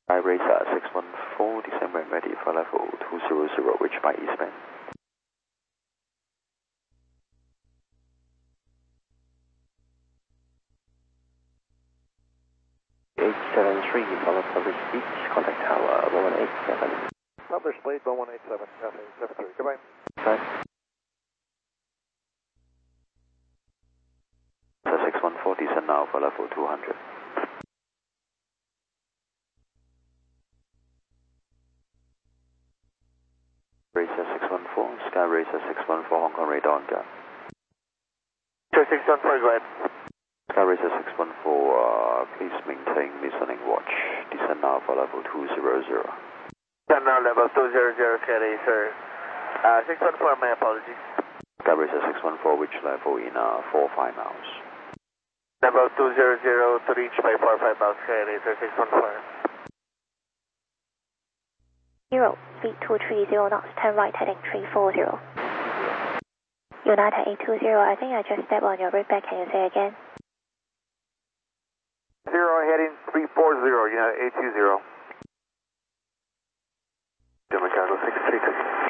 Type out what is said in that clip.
Racer 614, descend when ready for level 200, reach by eastbound. 873, follow published speech, contact tower 1187. Published lead 1187, Cathay 73, goodbye. Right. 614, descend now for level 200. Racer 614, Sky Racer 614, Hong Kong radar on gun. Sir 614, go ahead. Sky Racer 614, please maintain listening watch. Descend now for level 200. Descend now level 200, Cathay, sir. 614, my apologies. Sky Racer 614, which level in 4-5 miles? Level 200 to reach by 4-5 miles, Cathay, sir 614. 0, speed 230 knots, turn right heading 340. United 820, I think I just stepped on your route back, can you say again? 0 heading 340, United 820. German Cargo 632.